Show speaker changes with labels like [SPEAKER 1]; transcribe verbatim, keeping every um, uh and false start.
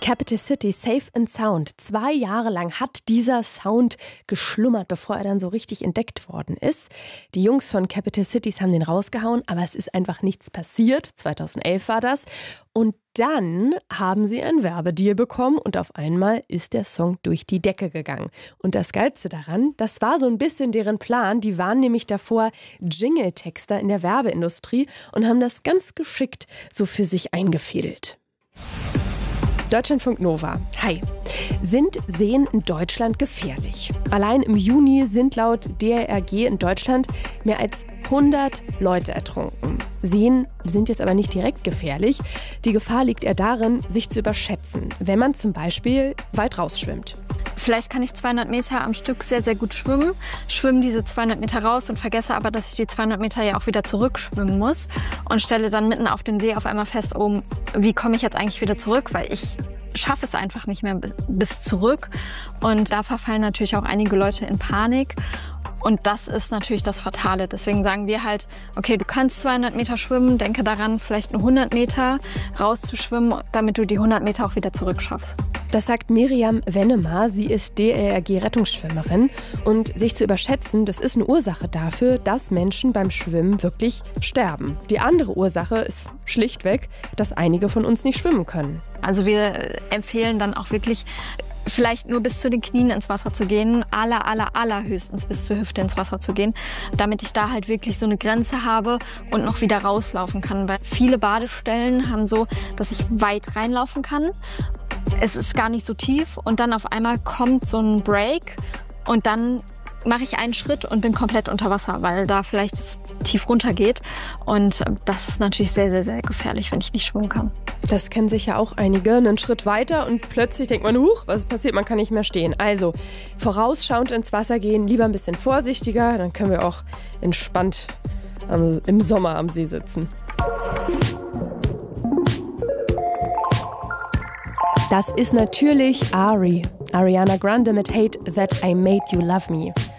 [SPEAKER 1] Capital City, Safe and Sound. Zwei Jahre lang hat dieser Sound geschlummert, bevor er dann so richtig entdeckt worden ist. Die Jungs von Capital Cities haben den rausgehauen, aber es ist einfach nichts passiert. zweitausendelf war das. Und dann haben sie einen Werbedeal bekommen und auf einmal ist der Song durch die Decke gegangen. Und das Geilste daran, das war so ein bisschen deren Plan. Die waren nämlich davor Jingle-Texter in der Werbeindustrie und haben das ganz geschickt so für sich eingefädelt. Deutschlandfunk Nova. Hi. Sind Seen in Deutschland gefährlich? Allein im Juni sind laut D L R G in Deutschland mehr als hundert Leute ertrunken. Seen sind jetzt aber nicht direkt gefährlich. Die Gefahr liegt eher darin, sich zu überschätzen, wenn man zum Beispiel weit rausschwimmt.
[SPEAKER 2] Vielleicht kann ich zweihundert Meter am Stück sehr, sehr gut schwimmen, schwimme diese zweihundert Meter raus und vergesse aber, dass ich die zweihundert Meter ja auch wieder zurückschwimmen muss und stelle dann mitten auf den See auf einmal fest, oh, wie komme ich jetzt eigentlich wieder zurück, weil ich schaffe es einfach nicht mehr bis zurück. Und da verfallen natürlich auch einige Leute in Panik. Und das ist natürlich das Fatale. Deswegen sagen wir halt, okay, du kannst zweihundert Meter schwimmen, denke daran, vielleicht nur hundert Meter rauszuschwimmen, damit du die hundert Meter auch wieder zurückschaffst.
[SPEAKER 1] Das sagt Miriam Wennemar. Sie ist D L R G-Rettungsschwimmerin. Und sich zu überschätzen, das ist eine Ursache dafür, dass Menschen beim Schwimmen wirklich sterben. Die andere Ursache ist schlichtweg, dass einige von uns nicht schwimmen können.
[SPEAKER 2] Also wir empfehlen dann auch wirklich, vielleicht nur bis zu den Knien ins Wasser zu gehen, aller, aller, allerhöchstens bis zur Hüfte ins Wasser zu gehen, damit ich da halt wirklich so eine Grenze habe und noch wieder rauslaufen kann. Weil viele Badestellen haben so, dass ich weit reinlaufen kann. Es ist gar nicht so tief und dann auf einmal kommt so ein Break und dann mache ich einen Schritt und bin komplett unter Wasser, weil da vielleicht es tief runter geht. Und das ist natürlich sehr, sehr, sehr gefährlich, wenn ich nicht schwimmen kann.
[SPEAKER 1] Das kennen sicher auch einige. Einen Schritt weiter und plötzlich denkt man, huch, was passiert, man kann nicht mehr stehen. Also vorausschauend ins Wasser gehen, lieber ein bisschen vorsichtiger, dann können wir auch entspannt am, im Sommer am See sitzen. Das ist natürlich Ari. Ariana Grande mit Hate That I Made You Love Me.